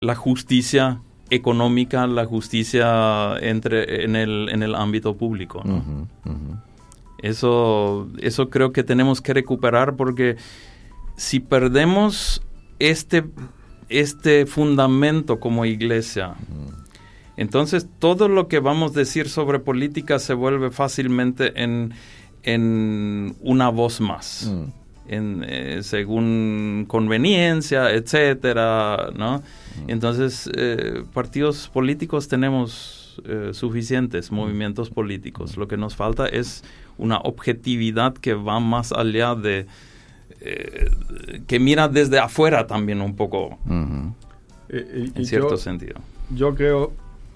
la justicia económica, la justicia en el ámbito público, ¿no? Uh-huh, uh-huh. Eso creo que tenemos que recuperar, porque si perdemos este fundamento como iglesia, entonces todo lo que vamos a decir sobre política se vuelve fácilmente en una voz más, según conveniencia, etcétera, ¿no? Entonces, partidos políticos tenemos suficientes, movimientos políticos. Lo que nos falta es una objetividad que va más allá de... que mira desde afuera también un poco, en cierto sentido. Yo creo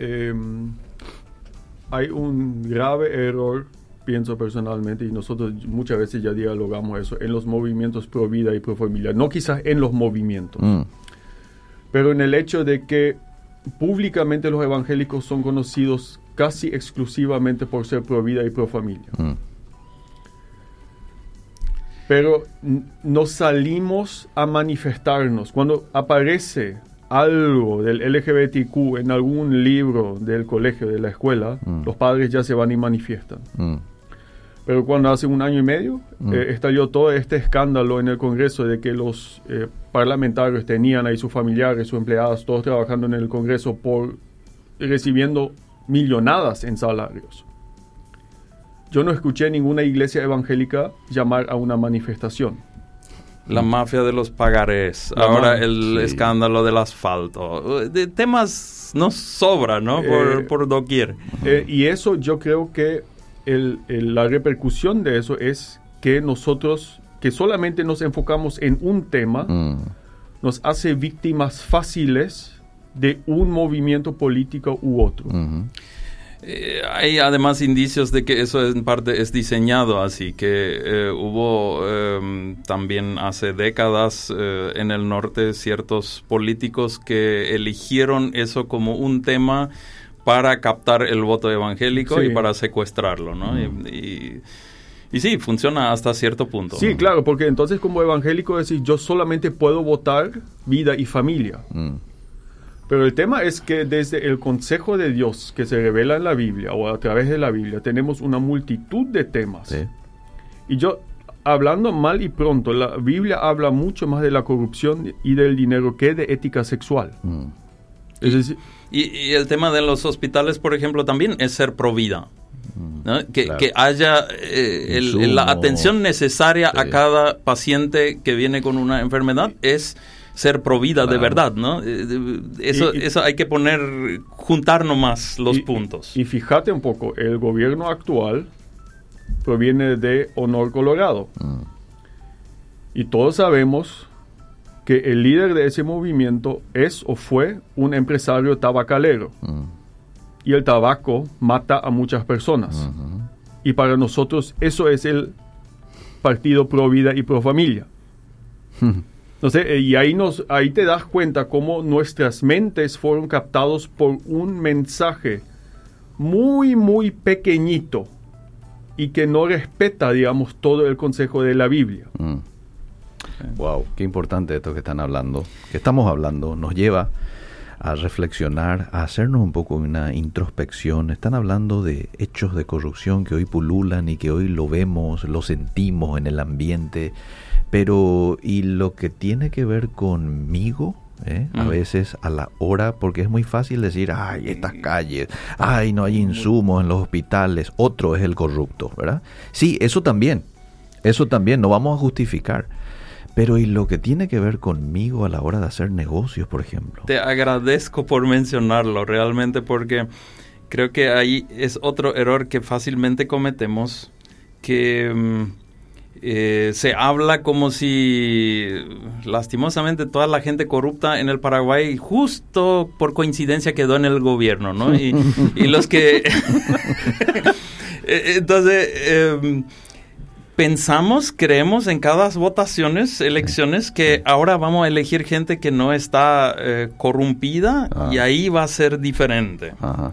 hay un grave error, pienso personalmente, y nosotros muchas veces ya dialogamos eso, en los movimientos pro vida y pro familia. No quizás en los movimientos, pero en el hecho de que públicamente los evangélicos son conocidos casi exclusivamente por ser pro vida y pro familia. Pero nos salimos a manifestarnos. Cuando aparece algo del LGBTQ en algún libro del colegio, de la escuela, los padres ya se van y manifiestan. Pero cuando hace 1 año y medio estalló todo este escándalo en el Congreso de que los parlamentarios tenían ahí sus familiares, sus empleados, todos trabajando en el Congreso recibiendo millonadas en salarios. Yo no escuché ninguna iglesia evangélica llamar a una manifestación. La mafia de los pagarés, ahora el escándalo del asfalto, de temas nos sobra, ¿no? Por doquier. Y eso yo creo que la repercusión de eso es que nosotros, que solamente nos enfocamos en un tema, nos hace víctimas fáciles de un movimiento político u otro. Hay además indicios de que eso en parte es diseñado así, que hubo también hace décadas en el norte ciertos políticos que eligieron eso como un tema para captar el voto evangélico y para secuestrarlo, ¿no? Y sí, funciona hasta cierto punto. Sí, claro, porque entonces como evangélico decís, yo solamente puedo votar vida y familia. Pero el tema es que desde el consejo de Dios que se revela en la Biblia o a través de la Biblia tenemos una multitud de temas. Sí. Y yo, hablando mal y pronto, la Biblia habla mucho más de la corrupción y del dinero que de ética sexual. Es decir, y el tema de los hospitales, por ejemplo, también es ser pro vida, ¿no? Que haya la atención necesaria a cada paciente que viene con una enfermedad es ser pro vida de verdad, ¿no? Eso hay que juntar nomás los puntos. Y fíjate un poco, el gobierno actual proviene de Honor Colorado. Y todos sabemos que el líder de ese movimiento es o fue un empresario tabacalero. Y el tabaco mata a muchas personas. Y para nosotros eso es el partido pro vida y pro familia. No sé, y ahí te das cuenta cómo nuestras mentes fueron captados por un mensaje muy, muy pequeñito y que no respeta, digamos, todo el consejo de la Biblia. Wow, qué importante esto que están hablando, que estamos hablando, nos lleva a reflexionar, a hacernos un poco una introspección. Están hablando de hechos de corrupción que hoy pululan y que hoy lo vemos, lo sentimos en el ambiente. Pero, ¿y lo que tiene que ver conmigo? A veces a la hora, porque es muy fácil decir, ay, estas calles, ay, no hay insumos en los hospitales, otro es el corrupto, ¿verdad? Sí, eso también, no vamos a justificar. Pero, ¿y lo que tiene que ver conmigo a la hora de hacer negocios, por ejemplo? Te agradezco por mencionarlo, realmente, porque creo que ahí es otro error que fácilmente cometemos, que... se habla como si lastimosamente toda la gente corrupta en el Paraguay justo por coincidencia quedó en el gobierno, ¿no? Y los que... Entonces, creemos en cada elecciones, que ahora vamos a elegir gente que no está corrompida y ahí va a ser diferente.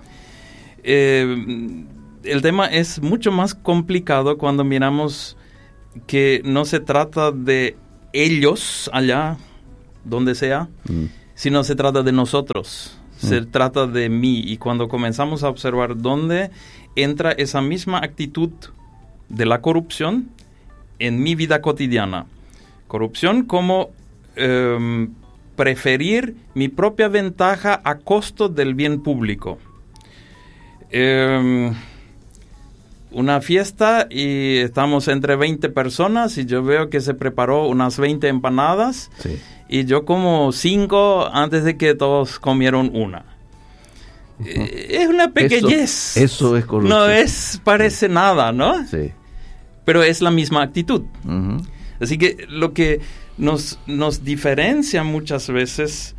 El tema es mucho más complicado cuando miramos que no se trata de ellos allá, donde sea, sino se trata de nosotros, se trata de mí. Y cuando comenzamos a observar dónde entra esa misma actitud de la corrupción en mi vida cotidiana. Corrupción como preferir mi propia ventaja a costo del bien público. Una fiesta y estamos entre 20 personas y yo veo que se preparó unas 20 empanadas y yo como 5 antes de que todos comieron una. Es una pequeñez. Eso es corrupción. No parece nada, ¿no? Sí. Pero es la misma actitud. Así que lo que nos diferencia muchas veces,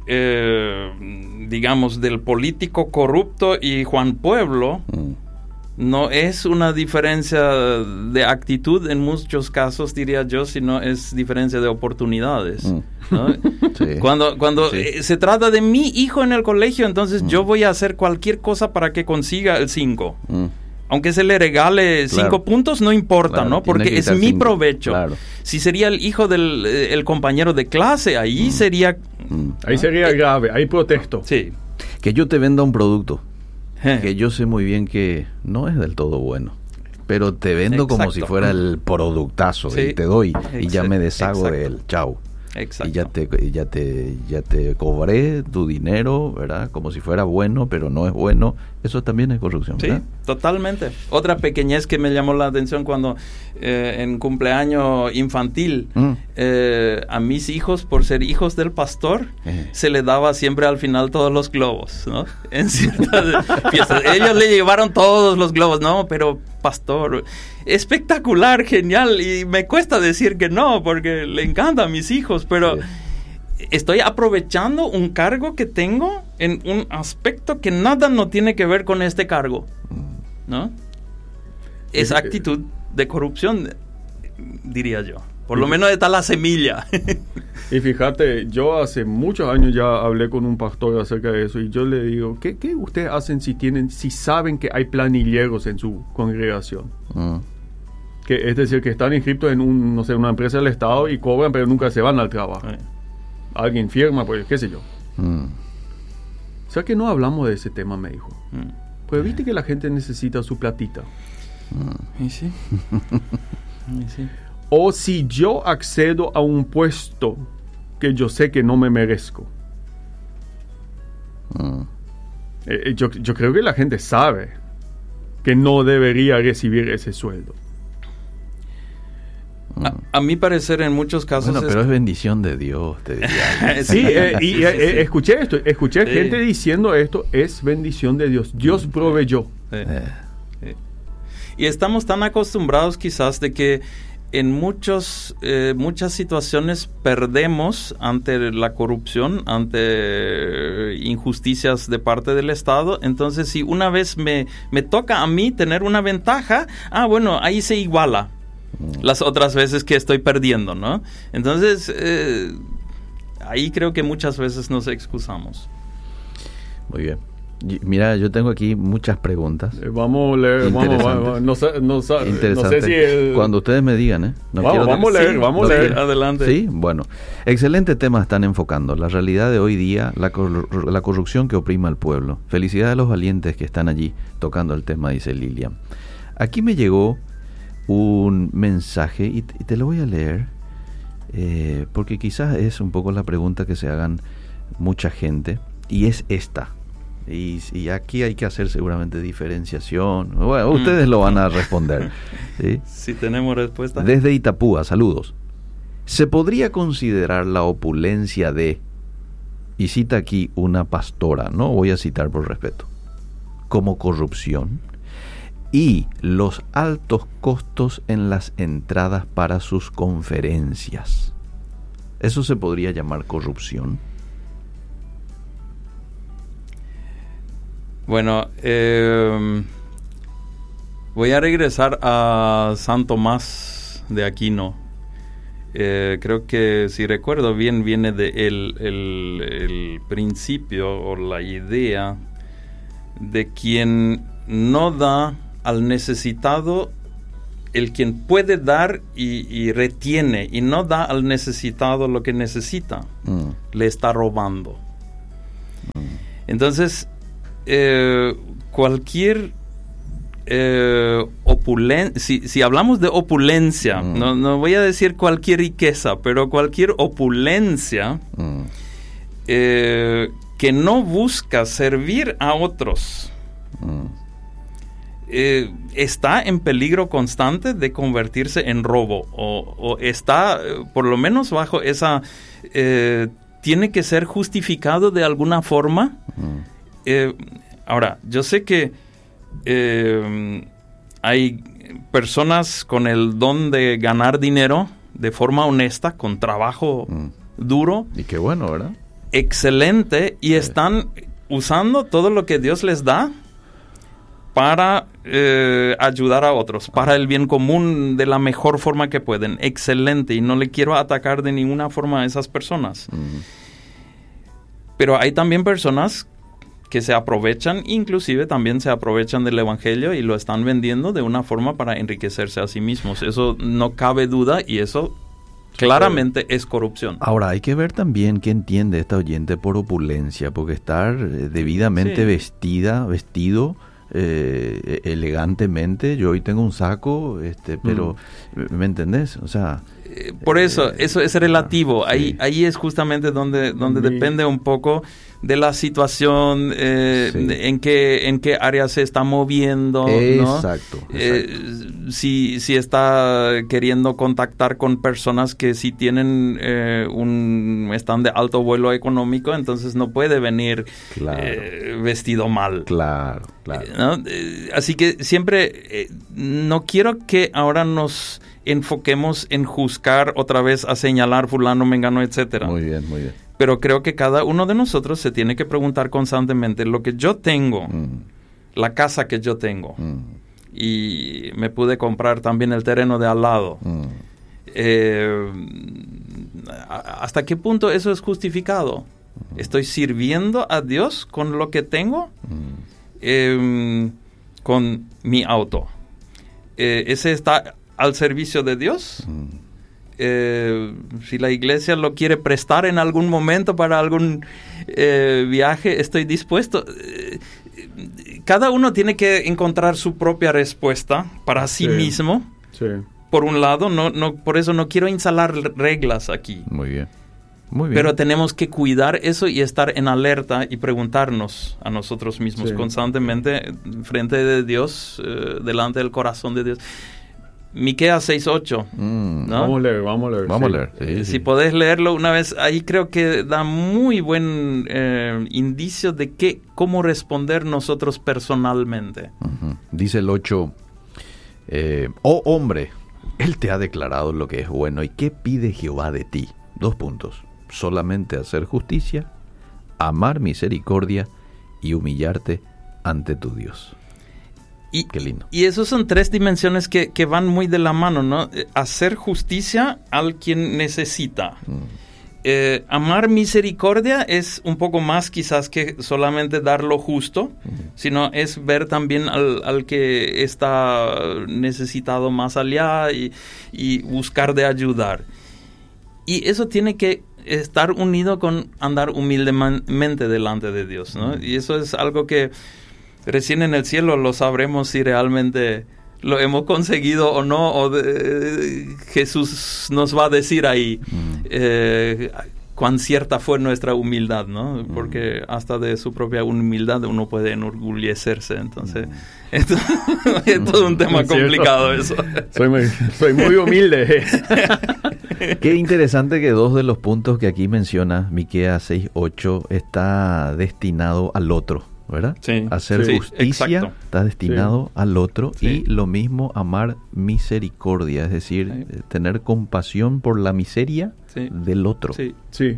digamos, del político corrupto y Juan Pueblo, no es una diferencia de actitud en muchos casos, diría yo, sino es diferencia de oportunidades, ¿no? Sí. Cuando se trata de mi hijo en el colegio, entonces yo voy a hacer cualquier cosa para que consiga el 5. Aunque se le regale 5 puntos, no importa, ¿no? Porque es mi provecho. Claro. Si sería el hijo del el compañero de clase, ahí sería... Ahí sería grave, ahí protesto. Sí. Que yo te venda un producto que yo sé muy bien que no es del todo bueno, pero te vendo como si fuera el productazo, y te doy y ya me deshago de él. Chao. Exacto. Y ya te cobré tu dinero, ¿verdad? Como si fuera bueno, pero no es bueno. Eso también es corrupción, ¿verdad? Sí, totalmente. Otra pequeñez que me llamó la atención cuando en cumpleaños infantil a mis hijos, por ser hijos del pastor, se le daba siempre al final todos los globos, ¿no? En ciertas fiestas. Ellos le llevaron todos los globos, ¿no? Pero pastor, espectacular, genial, y me cuesta decir que no, porque le encanta a mis hijos, pero estoy aprovechando un cargo que tengo en un aspecto que nada no tiene que ver con este cargo, ¿no? Esa actitud de corrupción, diría yo. Por lo menos está la semilla. Y fíjate, yo hace muchos años ya hablé con un pastor acerca de eso y yo le digo, ¿qué ustedes hacen si saben que hay planilleros en su congregación? Que es decir, que están inscritos en una empresa del Estado y cobran pero nunca se van al trabajo. Alguien firma, pues qué sé yo. O sea que no hablamos de ese tema, me dijo. Pues viste que la gente necesita su platita. ¿Y sí? ¿Y sí? O si yo accedo a un puesto que yo sé que no me merezco. Yo creo que la gente sabe que no debería recibir ese sueldo. A mi parecer, en muchos casos... Bueno, pero es bendición de Dios, te diría. Sí, y escuché esto. Escuché gente diciendo esto, es bendición de Dios. Dios proveyó. Y estamos tan acostumbrados quizás de que en muchas situaciones perdemos ante la corrupción, ante injusticias de parte del Estado. Entonces, si una vez me toca a mí tener una ventaja, bueno, ahí se iguala las otras veces que estoy perdiendo, ¿no? Entonces, ahí creo que muchas veces nos excusamos. Muy bien. Mira, yo tengo aquí muchas preguntas. Vamos a leer, no sé si cuando ustedes me digan, vamos a leer. Adelante. Sí, bueno. Excelente tema están enfocando. La realidad de hoy día, la corrupción que oprime al pueblo. Felicidades a los valientes que están allí tocando el tema, dice Lilian. Aquí me llegó un mensaje y te lo voy a leer porque quizás es un poco la pregunta que se hagan mucha gente y es esta. Y aquí hay que hacer seguramente diferenciación. Bueno, ustedes lo van a responder. ¿Sí? Si tenemos respuesta. Desde Itapúa, saludos. ¿Se podría considerar la opulencia de, y cita aquí una pastora, no voy a citar por respeto, como corrupción? Y los altos costos en las entradas para sus conferencias. ¿Eso se podría llamar corrupción? Bueno, voy a regresar a San Tomás de Aquino. Creo que, si recuerdo bien, viene de el principio o la idea de quien no da al necesitado el quien puede dar y retiene y no da al necesitado lo que necesita, le está robando. Entonces, cualquier opulencia, si hablamos de opulencia, no voy a decir cualquier riqueza, pero cualquier opulencia que no busca servir a otros, está en peligro constante de convertirse en robo, o está por lo menos bajo esa, tiene que ser justificado de alguna forma. Ahora, yo sé que hay personas con el don de ganar dinero de forma honesta, con trabajo duro. Y qué bueno, ¿verdad? Excelente, y están usando todo lo que Dios les da para ayudar a otros, para el bien común de la mejor forma que pueden. Excelente, y no le quiero atacar de ninguna forma a esas personas. Pero hay también personas que se aprovechan, inclusive también se aprovechan del evangelio y lo están vendiendo de una forma para enriquecerse a sí mismos. Eso no cabe duda, y eso claramente es corrupción. Ahora, hay que ver también qué entiende esta oyente por opulencia, porque estar debidamente vestido elegantemente. Yo hoy tengo un saco, pero ¿me entendés? O sea, por eso es relativo. Ahí es justamente donde depende un poco de la situación, en qué área se está moviendo, ¿no? Exacto. Si está queriendo contactar con personas que sí tienen están de alto vuelo económico, entonces no puede venir vestido mal. Claro. ¿No? Así que siempre no quiero que ahora nos enfoquemos en juzgar otra vez, a señalar fulano, mengano, etcétera. Muy bien. Pero creo que cada uno de nosotros se tiene que preguntar constantemente: lo que yo tengo, la casa que yo tengo, y me pude comprar también el terreno de al lado, ¿hasta qué punto eso es justificado? ¿Estoy sirviendo a Dios con lo que tengo? Con mi auto. ¿Ese está al servicio de Dios? Si la iglesia lo quiere prestar en algún momento para algún viaje, estoy dispuesto. Cada uno tiene que encontrar su propia respuesta para sí mismo. Sí. Por un lado, no, por eso no quiero instalar reglas aquí. Muy bien. Pero tenemos que cuidar eso y estar en alerta y preguntarnos a nosotros mismos constantemente frente de Dios, delante del corazón de Dios. Miqueas 6:8, ¿no? Vamos a leer. Si podés leerlo una vez, ahí creo que da muy buen indicio de cómo responder nosotros personalmente. Dice el 8, oh hombre, Él te ha declarado lo que es bueno. ¿Y qué pide Jehová de ti? 2 puntos. Solamente hacer justicia, amar misericordia y humillarte ante tu Dios. Qué lindo. Y esos son 3 dimensiones que van muy de la mano, ¿no? Hacer justicia al quien necesita. Amar misericordia es un poco más quizás que solamente dar lo justo, sino es ver también al que está necesitado más allá y buscar de ayudar. Y eso tiene que estar unido con andar humildemente delante de Dios, ¿no? Y eso es algo que recién en el cielo lo sabremos si realmente lo hemos conseguido o no, o Jesús nos va a decir ahí cuán cierta fue nuestra humildad, ¿no? Porque hasta de su propia humildad uno puede enorgullecerse, entonces es todo un tema complicado eso. Soy muy humilde. Qué interesante que 2 de los puntos que aquí menciona, Miqueas 6:8, está destinado al otro, ¿verdad? Sí. Hacer justicia, exacto, está destinado al otro, y lo mismo amar misericordia, es decir, tener compasión por la miseria del otro. Sí.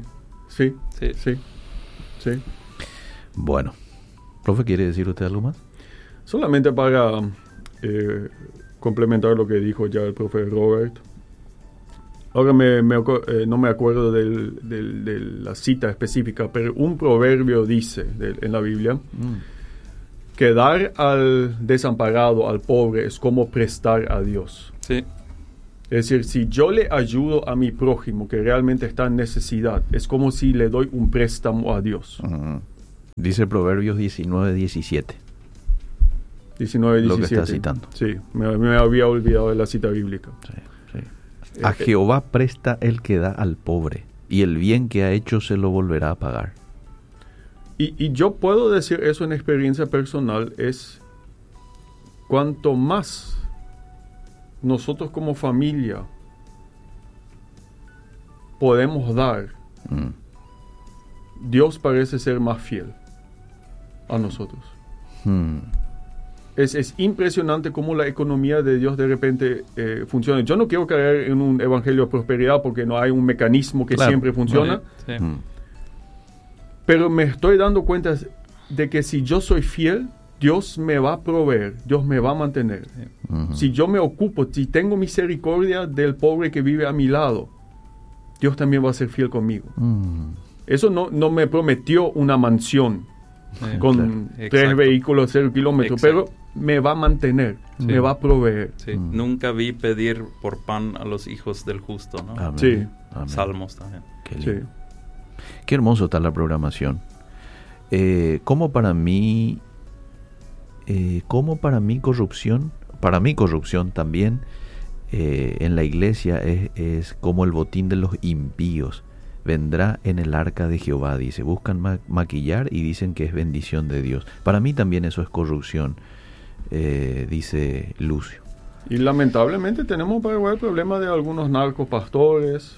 Bueno, profe, ¿quiere decir usted algo más? Solamente para complementar lo que dijo ya el profe Robert. Ahora no me acuerdo de la cita específica, pero un proverbio dice en la Biblia que dar al desamparado, al pobre, es como prestar a Dios. Sí. Es decir, si yo le ayudo a mi prójimo que realmente está en necesidad, es como si le doy un préstamo a Dios. Dice Proverbios 19:17. 19:17. Lo que está citando. Sí, me había olvidado de la cita bíblica. Sí. A Jehová presta el que da al pobre, y el bien que ha hecho se lo volverá a pagar. Y yo puedo decir eso en experiencia personal, es cuanto más nosotros como familia podemos dar, Dios parece ser más fiel a nosotros. Es impresionante cómo la economía de Dios de repente funciona. Yo no quiero caer en un evangelio de prosperidad porque no hay un mecanismo que siempre funciona. Sí. Pero me estoy dando cuenta de que si yo soy fiel, Dios me va a proveer, Dios me va a mantener. Si yo me ocupo, si tengo misericordia del pobre que vive a mi lado, Dios también va a ser fiel conmigo. Eso no me prometió una mansión con 3 vehículos, 0 kilómetros, pero me va a mantener, me va a proveer. Sí. Nunca vi pedir por pan a los hijos del justo, ¿no? Amén. Sí. Amén. Salmos también. Qué lindo. Qué hermoso está la programación. ¿Cómo para mí corrupción también en la iglesia es como el botín de los impíos? Vendrá en el arca de Jehová, dice. Buscan maquillar y dicen que es bendición de Dios. Para mí también eso es corrupción, dice Lucio. Y lamentablemente tenemos en Paraguay el problema de algunos narcopastores.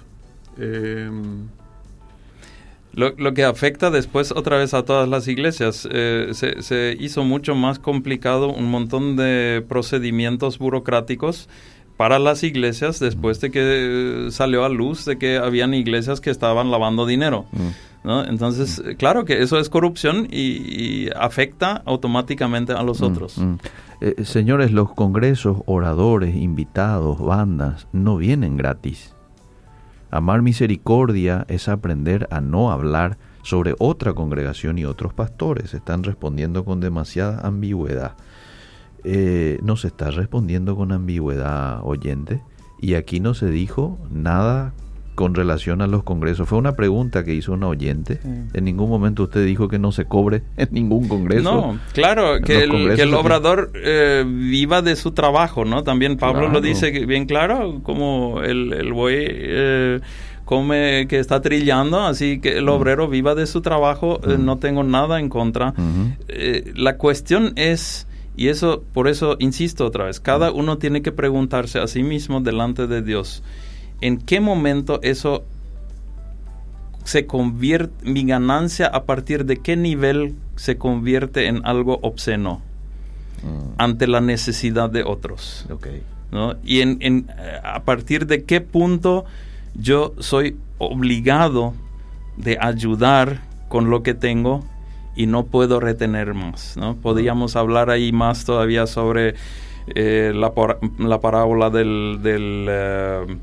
Lo que afecta después otra vez a todas las iglesias, se hizo mucho más complicado un montón de procedimientos burocráticos para las iglesias después de que salió a luz de que habían iglesias que estaban lavando dinero, ¿no? Entonces, claro que eso es corrupción y afecta automáticamente a los otros. Señores, los congresos, oradores, invitados, bandas, no vienen gratis. Amar misericordia es aprender a no hablar sobre otra congregación y otros pastores. Están respondiendo con demasiada ambigüedad. No se está respondiendo con ambigüedad, oyente. Y aquí no se dijo nada con relación a los congresos. Fue una pregunta que hizo una oyente. En ningún momento usted dijo que no se cobre en ningún congreso. No, claro, que el obrador viva de su trabajo, ¿no? También Pablo lo dice bien claro, como el buey come que está trillando, así que el obrero viva de su trabajo. No tengo nada en contra. La cuestión es, y eso, por eso insisto otra vez, cada uno tiene que preguntarse a sí mismo delante de Dios, ¿en qué momento eso se convierte, mi ganancia a partir de qué nivel se convierte en algo obsceno ante la necesidad de otros? ¿No? Y a partir de qué punto yo soy obligado de ayudar con lo que tengo y no puedo retener más, ¿no? Podríamos hablar ahí más todavía sobre la parábola del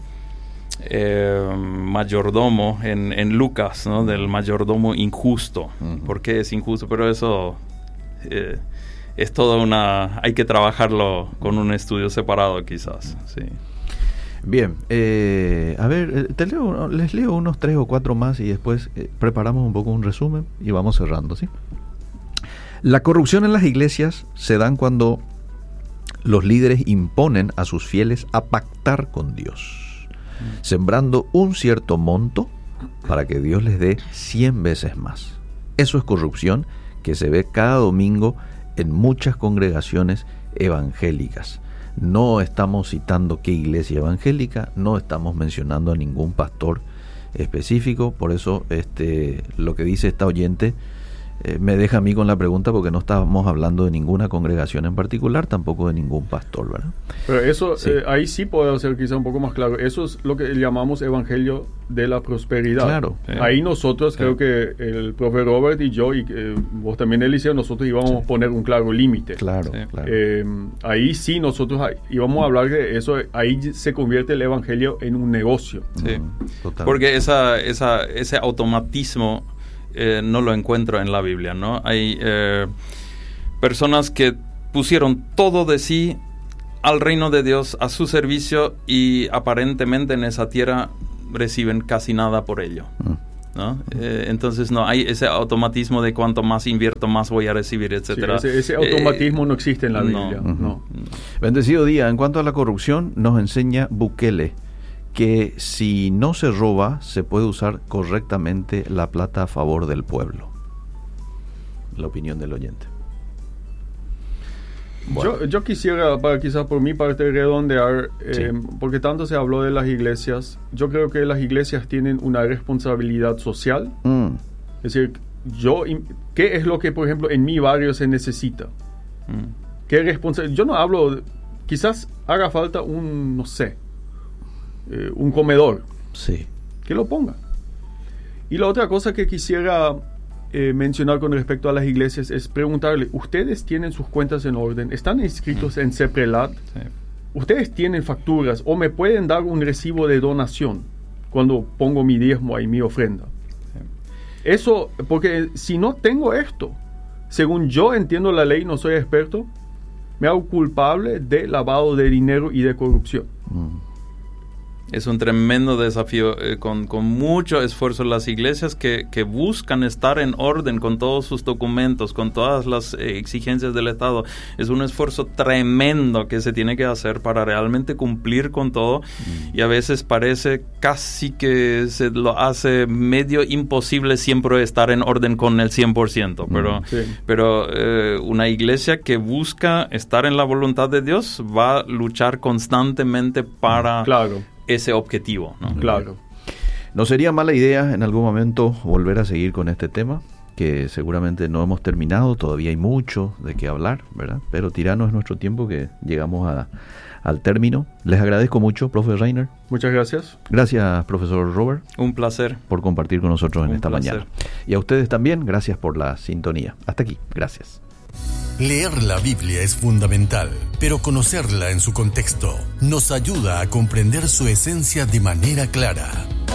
mayordomo en Lucas, ¿no? Del mayordomo injusto. ¿Por qué es injusto? Pero eso es toda hay que trabajarlo con un estudio separado quizás. Sí. Bien, a ver, les leo unos 3 o 4 más y después preparamos un poco un resumen y vamos cerrando, ¿sí? La corrupción en las iglesias se dan cuando los líderes imponen a sus fieles a pactar con Dios, sembrando un cierto monto para que Dios les dé 100 veces más. Eso es corrupción que se ve cada domingo en muchas congregaciones evangélicas. No estamos citando qué iglesia evangélica, no estamos mencionando a ningún pastor específico, por eso lo que dice esta oyente me deja a mí con la pregunta, porque no estamos hablando de ninguna congregación en particular, tampoco de ningún pastor, ¿verdad? Pero eso, sí. Ahí sí puedo ser quizá un poco más claro. Eso es lo que llamamos evangelio de la prosperidad. Claro. Ahí nosotros, creo que el profe Robert y yo, y vos también, Eliseo, nosotros íbamos a poner un claro límite. Claro. Ahí sí nosotros íbamos a hablar de eso. Ahí se convierte el evangelio en un negocio. Sí. Porque ese automatismo no lo encuentro en la Biblia, ¿no? Hay personas que pusieron todo de sí al reino de Dios, a su servicio, y aparentemente en esa tierra reciben casi nada por ello, ¿no? Entonces no hay ese automatismo de cuanto más invierto, más voy a recibir, etcétera. Sí, ese automatismo no existe en la Biblia. No. Bendecido día. En cuanto a la corrupción, nos enseña Bukele que si no se roba, se puede usar correctamente la plata a favor del pueblo. La opinión del oyente. Bueno. Yo quisiera, quizás por mi parte, redondear, porque tanto se habló de las iglesias. Yo creo que las iglesias tienen una responsabilidad social. Es decir, ¿qué es lo que, por ejemplo, en mi barrio se necesita? Yo no hablo, quizás haga falta un comedor. Sí. Que lo ponga. Y la otra cosa que quisiera mencionar con respecto a las iglesias es preguntarle, ¿ustedes tienen sus cuentas en orden? ¿Están inscritos en CEPRELAT? Sí. ¿Ustedes tienen facturas o me pueden dar un recibo de donación cuando pongo mi diezmo y mi ofrenda? Sí. Eso, porque si no tengo esto, según yo entiendo la ley, no soy experto, me hago culpable de lavado de dinero y de corrupción. Es un tremendo desafío, con mucho esfuerzo las iglesias que buscan estar en orden con todos sus documentos, con todas las exigencias del Estado. Es un esfuerzo tremendo que se tiene que hacer para realmente cumplir con todo, y a veces parece casi que se lo hace medio imposible siempre estar en orden con el 100%, pero una iglesia que busca estar en la voluntad de Dios va a luchar constantemente para ese objetivo, ¿no? Claro. No sería mala idea en algún momento volver a seguir con este tema, que seguramente no hemos terminado, todavía hay mucho de qué hablar, ¿verdad? Pero tirano es nuestro tiempo, que llegamos al término. Les agradezco mucho, profe Reiner. Muchas gracias. Gracias, profesor Robert. Un placer. Por compartir con nosotros en esta mañana. Y a ustedes también, gracias por la sintonía. Hasta aquí, gracias. Leer la Biblia es fundamental, pero conocerla en su contexto nos ayuda a comprender su esencia de manera clara.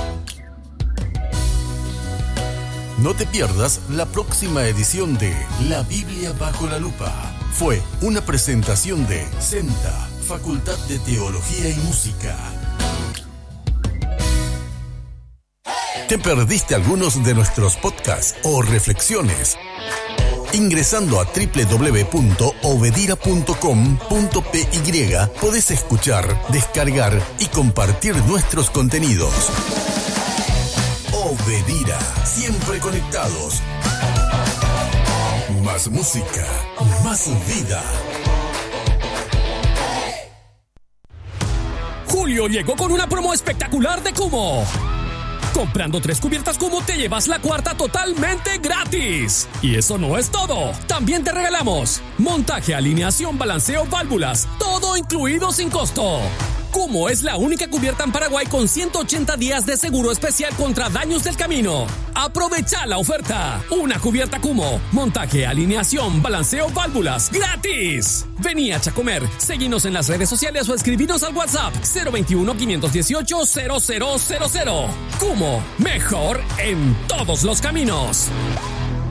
No te pierdas la próxima edición de La Biblia bajo la lupa. Fue una presentación de SENTA, Facultad de Teología y Música. ¿Te perdiste algunos de nuestros podcasts o reflexiones? Ingresando a www.obedira.com.py podés escuchar, descargar y compartir nuestros contenidos. Obedira, siempre conectados. Más música, más vida. Julio llegó con una promo espectacular de Kummo. Comprando 3 cubiertas Kummo te llevas la cuarta totalmente gratis. Y eso no es todo. También te regalamos montaje, alineación, balanceo, válvulas, todo incluido sin costo. Kummo es la única cubierta en Paraguay con 180 días de seguro especial contra daños del camino. Aprovecha la oferta. Una cubierta Kummo, montaje, alineación, balanceo, válvulas, gratis. Vení a Chacomer, seguinos en las redes sociales o escribinos al WhatsApp 021-518-0000. Kummo, mejor en todos los caminos.